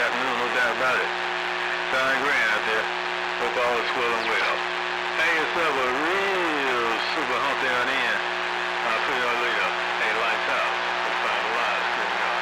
afternoon, no doubt about it. Sounding great out there. Hope all is well and well. Hey, yourself,